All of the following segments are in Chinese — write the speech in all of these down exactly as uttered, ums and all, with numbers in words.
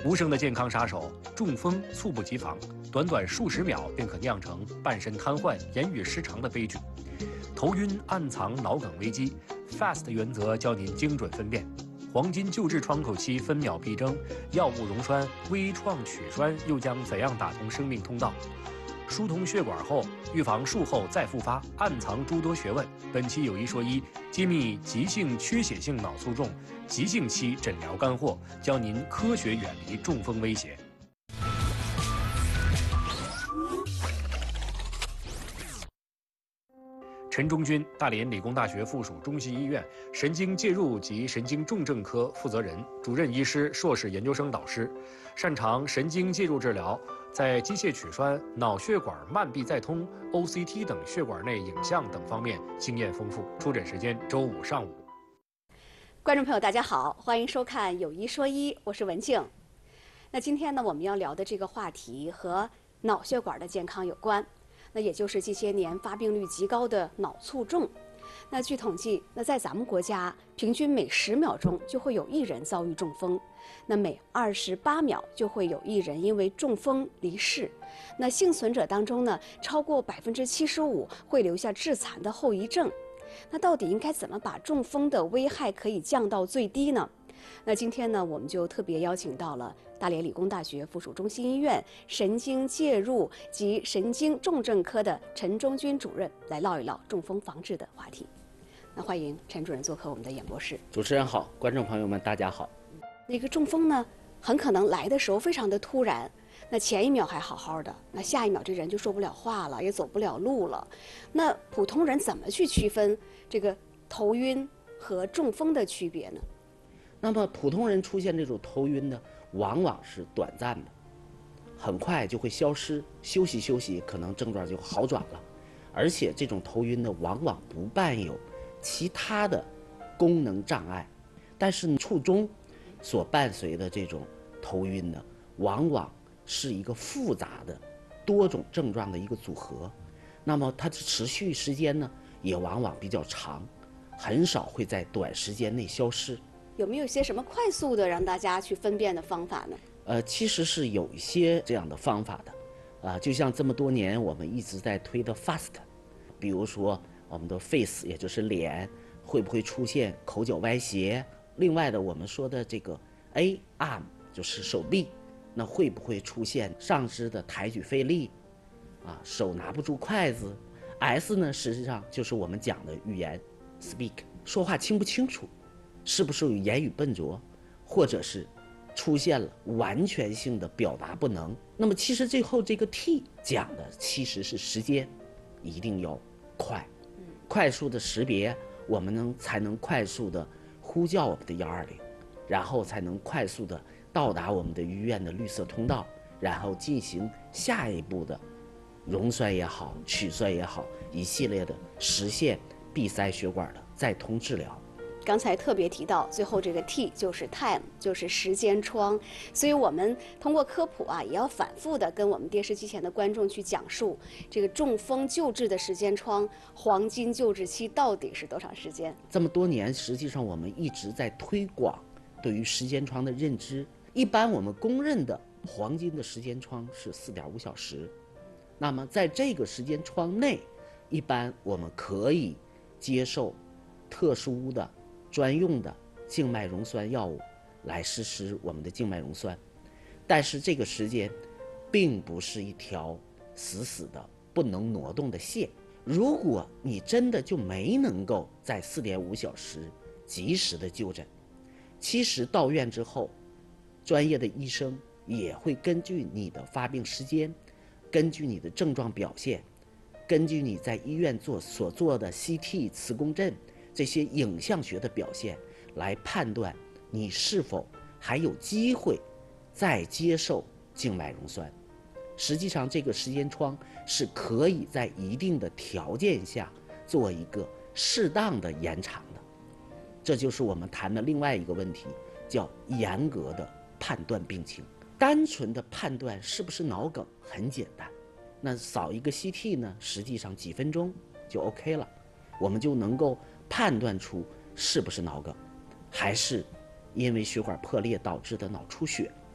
无声的健康杀手，中风猝不及防，短短数十秒便可酿成半身瘫痪、言语失常的悲剧。头晕暗藏脑梗危机 ，F A S T 原则教您精准分辨。黄金救治窗口期分秒必争，药物溶栓、微创取栓又将怎样打通生命通道？疏通血管后，预防术后再复发，暗藏诸多学问。本期有一说一，揭秘急性缺血性脑卒中急性期诊疗干货，教您科学远离中风威胁。陈忠军，大连理工大学附属中心医院神经介入及神经重症科负责人、主任医师、硕士研究生导师，擅长神经介入治疗，在机械取栓、脑血管慢闭再通、O C T 等血管内影像等方面经验丰富。出诊时间周五上午。 观众朋友，大家好，欢迎收看《有一说一》，我是文静。那今天呢，我们要聊的这个话题和脑血管的健康有关。那也就是近些年发病率极高的脑卒中。那据统计，那在咱们国家，平均每十秒钟就会有一人遭遇中风，那每二十八秒就会有一人因为中风离世。那幸存者当中呢，超过百分之七十五会留下致残的后遗症。那到底应该怎么把中风的危害可以降到最低呢？那今天呢，我们就特别邀请到了大连理工大学附属中心医院神经介入及神经重症科的陈忠军主任来唠一唠中风防治的话题。那欢迎陈主任做客我们的演播室。 主持人好，观众朋友们大家好。 那个中风呢，很可能来的时候非常的突然，那前一秒还好好的，那下一秒这人就说不了话了，也走不了路了。那普通人怎么去区分这个头晕和中风的区别呢？ 那么普通人出现这种头晕呢，往往是短暂的，很快就会消失，休息休息可能症状就好转了。而且这种头晕呢，往往不伴有其他的功能障碍，但是卒中所伴随的这种头晕呢，往往是一个复杂的多种症状的一个组合。那么它的持续时间呢，也往往比较长，很少会在短时间内消失。 有没有一些什么快速的让大家去分辨的方法呢？ 呃，其实是有一些这样的方法的，啊、呃，就像这么多年我们一直在推的 F A S T， 比如说我们的 face， 也就是脸，会不会出现口角歪斜？另外的我们说的这个 A arm 就是手臂，那会不会出现上肢的抬举费力？啊，手拿不住筷子。S 呢，实际上就是我们讲的语言 speak， 说话清不清楚？是不是有言语笨拙，或者是出现了完全性的表达不能？那么其实最后这个 T 讲的其实是时间，一定要快，快速的识别，我们能才能快速的呼叫我们的一二零，然后才能快速的到达我们的医院的绿色通道，然后进行下一步的溶栓也好，取栓也好，一系列的实现闭塞血管的再通治疗。 刚才特别提到，最后这个 T 就是 time， 就是时间窗。所以我们通过科普啊，也要反复的跟我们电视机前的观众去讲述这个中风救治的时间窗，黄金救治期到底是多长时间？ 这么多年，实际上我们一直在推广对于时间窗的认知。一般我们公认的黄金的时间窗是 四点五小时。那么在这个时间窗内，一般我们可以接受特殊的专用的静脉溶栓药物来实施我们的静脉溶栓，但是这个时间并不是一条死死的不能挪动的线。如果你真的就没能够在 四点五小时及时的就诊，其实到院之后，专业的医生也会根据你的发病时间，根据你的症状表现，根据你在医院做所做的 C T 磁共振这些影像学的表现来判断你是否还有机会再接受静脉溶栓。实际上这个时间窗是可以在一定的条件下做一个适当的延长的。这就是我们谈的另外一个问题，叫严格的判断病情。单纯的判断是不是脑梗很简单，那扫一个 C T 呢，实际上几分钟就 OK 了，我们就能够判断出是不是脑梗，还是因为血管破裂导致的脑出血，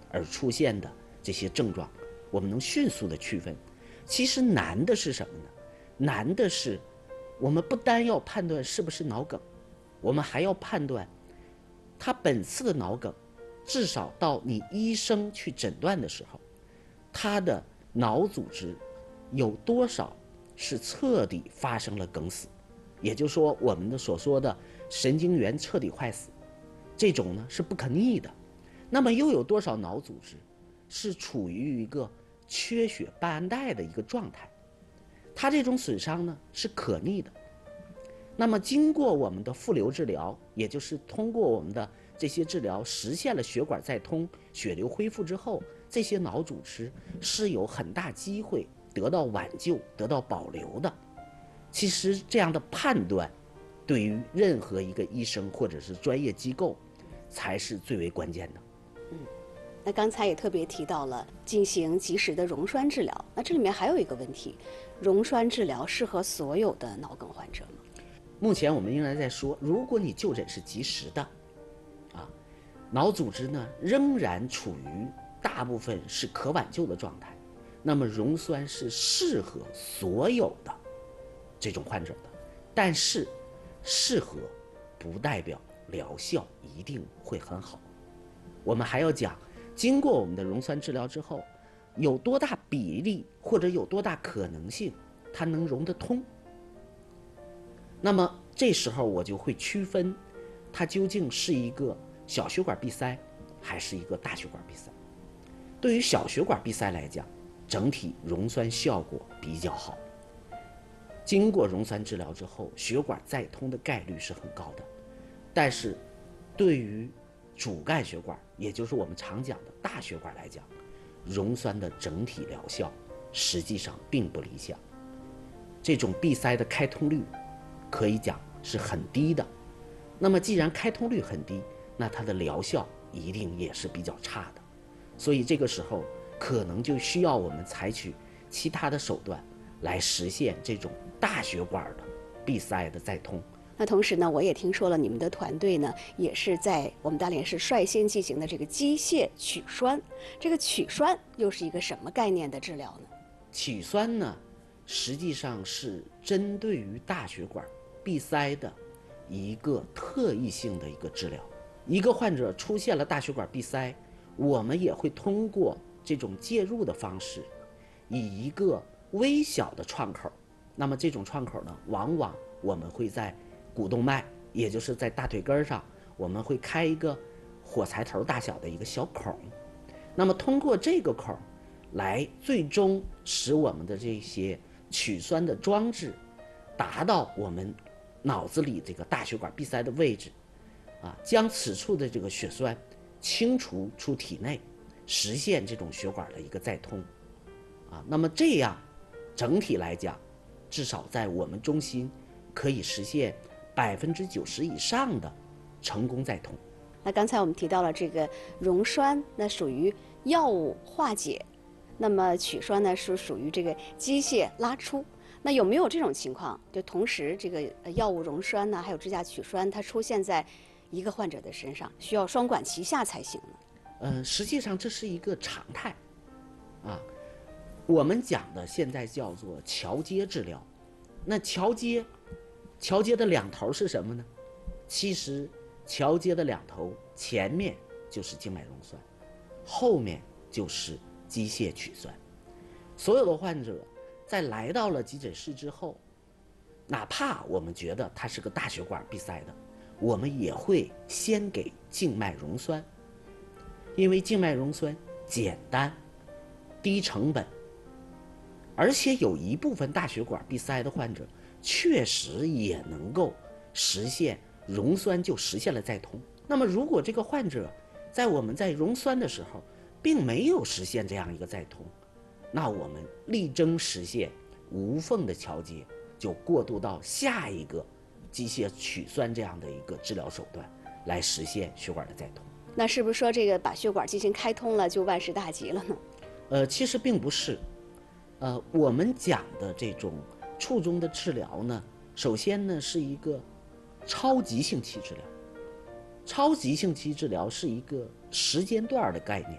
而出现的这些症状，我们能迅速的区分。其实难的是什么呢？难的是我们不单要判断是不是脑梗，我们还要判断他本次的脑梗，至少到你医生去诊断的时候，他的脑组织有多少是彻底发生了梗死，也就是说我们的所说的神经元彻底坏死，这种呢是不可逆的。那么又有多少脑组织是处于一个缺血半胺带的一个状态，它这种损伤呢是可逆的。那么经过我们的复流治疗，也就是通过我们的这些治疗实现了血管再通、血流恢复之后，这些脑组织是有很大机会得到挽救、得到保留的。其实这样的判断对于任何一个医生或者是专业机构才是最为关键的。 嗯，那刚才也特别提到了进行及时的溶栓治疗，那这里面还有一个问题，溶栓治疗适合所有的脑梗患者吗？ 目前我们仍然在说，如果你就诊是及时的，啊，脑组织呢仍然处于大部分是可挽救的状态，那么溶栓是适合所有的这种患者的。但是适合不代表疗效一定会很好。我们还要讲，经过我们的溶栓治疗之后，有多大比例或者有多大可能性它能溶得通。那么这时候我就会区分它究竟是一个小血管闭塞还是一个大血管闭塞。对于小血管闭塞来讲，整体溶栓效果比较好，经过溶栓治疗之后，血管再通的概率是很高的。但是对于主干血管，也就是我们常讲的大血管来讲，溶栓的整体疗效实际上并不理想。这种闭塞的开通率可以讲是很低的。那么既然开通率很低，那它的疗效一定也是比较差的。所以这个时候可能就需要我们采取其他的手段来实现这种大血管的闭塞的再通。 那同时呢，我也听说了你们的团队呢，也是在我们大连市率先进行的这个机械取栓。这个取栓又是一个什么概念的治疗呢？ 取栓呢，实际上是针对于大血管闭塞的一个特异性的一个治疗。一个患者出现了大血管闭塞，我们也会通过这种介入的方式，以一个微小的创口，那么这种创口呢，往往我们会在股动脉，也就是在大腿根上，我们会开一个火柴头大小的一个小孔。那么通过这个孔来最终使我们的这些取栓的装置达到我们脑子里这个大血管闭塞的位置，啊，将此处的这个血栓清除出体内，实现这种血管的一个再通。啊，那么这样整体来讲，至少在我们中心可以实现百分之九十以上的成功再通。 那刚才我们提到了这个溶栓，那属于药物化解，那么取栓呢是属于这个机械拉出。那有没有这种情况，就同时这个药物溶栓呢，还有支架取栓，它出现在一个患者的身上，需要双管齐下才行呢？ 呃，实际上这是一个常态，啊，我们讲的现在叫做桥接治疗。那桥接，桥接的两头是什么呢？其实桥接的两头，前面就是静脉溶栓，后面就是机械取栓。所有的患者在来到了急诊室之后，哪怕我们觉得他是个大血管闭塞的，我们也会先给静脉溶栓，因为静脉溶栓简单、低成本，而且有一部分大血管闭塞的患者确实也能够实现溶栓就实现了再通。那么如果这个患者在我们在溶栓的时候并没有实现这样一个再通，那我们力争实现无缝的桥接，就过渡到下一个机械取栓这样的一个治疗手段来实现血管的再通。 那是不是说这个把血管进行开通了就万事大吉了呢？ 呃，其实并不是。呃，我们讲的这种术中的治疗呢，首先呢是一个超急性期治疗。超急性期治疗是一个时间段的概念，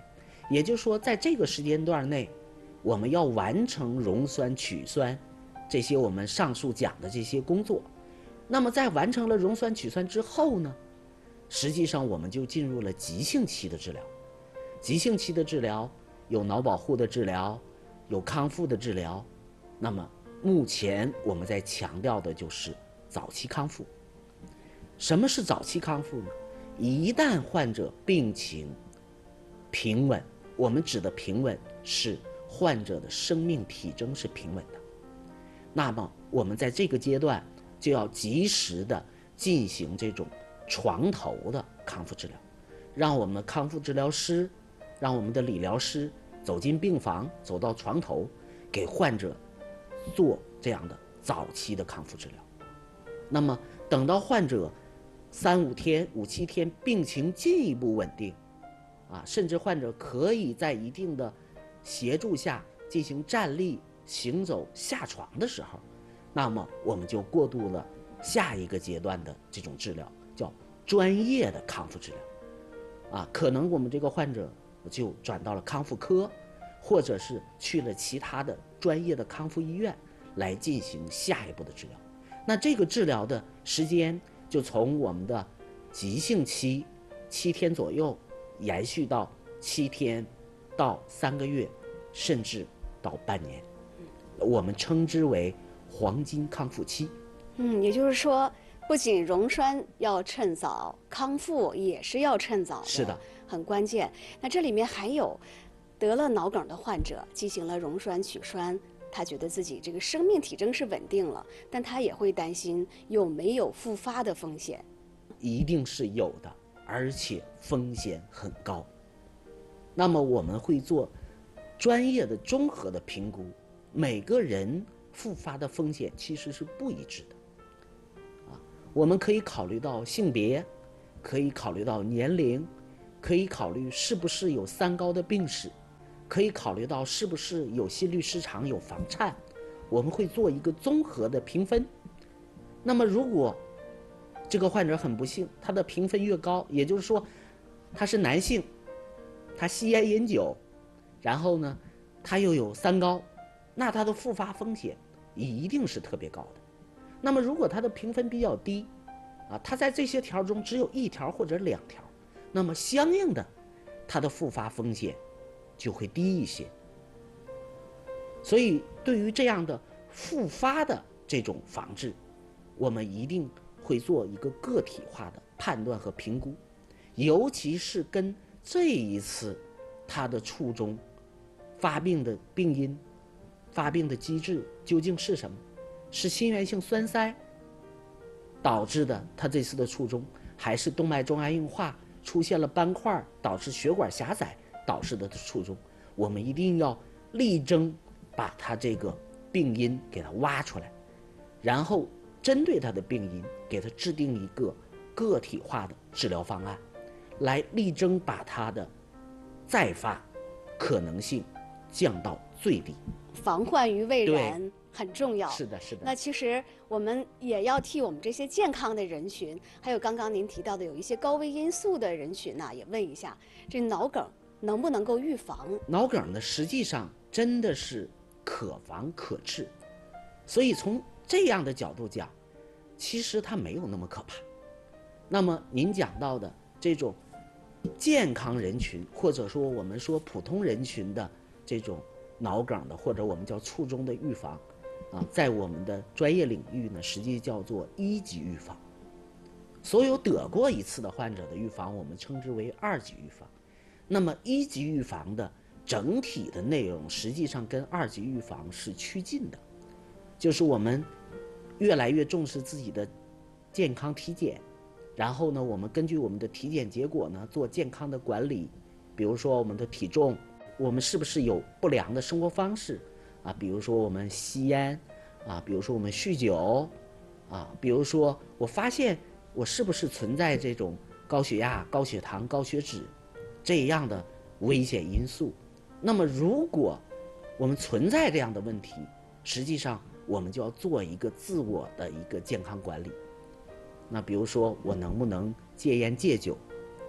也就是说，在这个时间段内，我们要完成溶酸、取酸这些我们上述讲的这些工作。那么在完成了溶酸取酸之后呢，实际上我们就进入了急性期的治疗。急性期的治疗有脑保护的治疗，有康复的治疗。那么目前我们在强调的就是早期康复。什么是早期康复呢？一旦患者病情平稳，我们指的平稳是患者的生命体征是平稳的，那么我们在这个阶段就要及时的进行这种床头的康复治疗，让我们的康复治疗师，让我们的理疗师走进病房，走到床头，给患者做这样的早期的康复治疗。那么等到患者三五天、五七天病情进一步稳定，啊，甚至患者可以在一定的协助下进行站立、行走、下床的时候，那么我们就过渡了下一个阶段的这种治疗，叫专业的康复治疗。啊，可能我们这个患者就转到了康复科，或者是去了其他的专业的康复医院来进行下一步的治疗。那这个治疗的时间就从我们的急性期七天左右，延续到七天到三个月，甚至到半年，我们称之为黄金康复期。 嗯，也就是说，不仅溶栓要趁早，康复也是要趁早的， 是的， 很关键。那这里面还有得了脑梗的患者进行了溶栓取栓，他觉得自己这个生命体征是稳定了，但他也会担心有没有复发的风险。 一定是有的，而且风险很高。那么我们会做专业的综合的评估，每个人复发的风险其实是不一致的。啊，我们可以考虑到性别，可以考虑到年龄，可以考虑是不是有三高的病史，可以考虑到是不是有心律失常、有房颤，我们会做一个综合的评分。那么如果这个患者很不幸，他的评分越高，也就是说他是男性，他吸烟饮酒，然后呢他又有三高，那他的复发风险一定是特别高的。那么如果他的评分比较低啊，他在这些条中只有一条或者两条，那么相应的他的复发风险就会低一些。所以对于这样的复发的这种防治，我们一定会做一个个体化的判断和评估，尤其是跟这一次他的初衷、发病的病因、发病的机制究竟是什么？是心源性栓塞导致的他这次的初衷，还是动脉粥样硬化出现了斑块导致血管狭窄导致的初衷？我们一定要力争把他这个病因给他挖出来，然后针对他的病因给他制定一个个体化的治疗方案，来力争把他的再发可能性降到最低。 防患于未然很重要。 是的，是的。 那其实我们也要替我们这些健康的人群，还有刚刚您提到的有一些高危因素的人群呢、啊，也问一下，这脑梗能不能够预防？ 脑梗呢，实际上真的是可防可治，所以从这样的角度讲，其实它没有那么可怕。那么您讲到的这种健康人群，或者说我们说普通人群的这种脑梗的，或者我们叫卒中的预防啊，在我们的专业领域呢，实际叫做一级预防。所有得过一次的患者的预防，我们称之为二级预防。那么一级预防的整体的内容，实际上跟二级预防是趋近的，就是我们越来越重视自己的健康体检，然后呢，我们根据我们的体检结果呢，做健康的管理，比如说我们的体重，我们是不是有不良的生活方式啊？比如说我们吸烟啊，比如说我们酗酒啊，比如说我发现我是不是存在这种高血压、高血糖、高血脂这样的危险因素。那么如果我们存在这样的问题，实际上我们就要做一个自我的一个健康管理。那比如说我能不能戒烟戒酒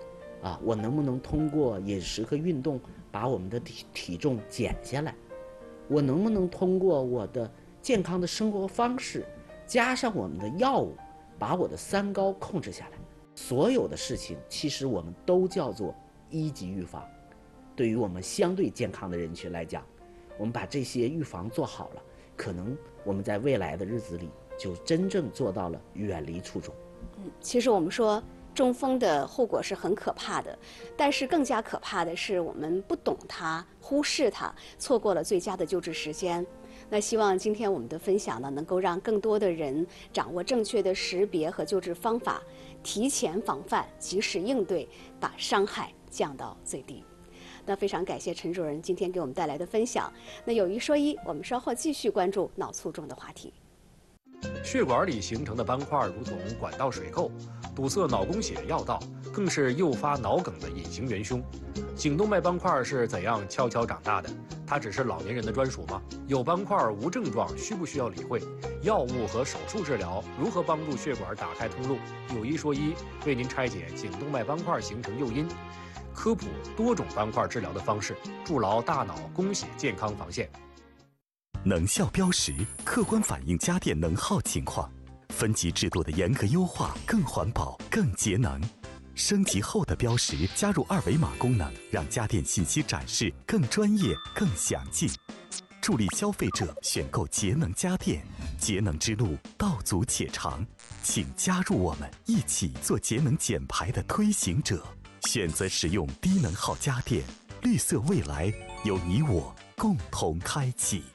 啊，我能不能通过饮食和运动把我们的体体重减下来？我能不能通过我的健康的生活方式，加上我们的药物，把我的三高控制下来？所有的事情，其实我们都叫做一级预防。对于我们相对健康的人群来讲，我们把这些预防做好了，可能我们在未来的日子里就真正做到了远离初中。 嗯，其实我们说中风的后果是很可怕的，但是更加可怕的是我们不懂它，忽视它，错过了最佳的救治时间。那希望今天我们的分享呢，能够让更多的人掌握正确的识别和救治方法，提前防范，及时应对，把伤害降到最低。那非常感谢陈主任今天给我们带来的分享。那有一说一，我们稍后继续关注脑卒中的话题。 血管里形成的斑块如同管道水垢，堵塞脑供血要道，更是诱发脑梗的隐形元凶。颈动脉斑块是怎样悄悄长大的？它只是老年人的专属吗？有斑块无症状，需不需要理会？药物和手术治疗如何帮助血管打开通路？有一说一，为您拆解颈动脉斑块形成诱因，科普多种斑块治疗的方式，筑牢大脑供血健康防线。 能效标识客观反映家电能耗情况，分级制度的严格优化更环保、更节能。升级后的标识加入二维码功能，让家电信息展示更专业、更详尽，助力消费者选购节能家电。节能之路道阻且长，请加入我们，一起做节能减排的推行者。选择使用低能耗家电，绿色未来由你我共同开启。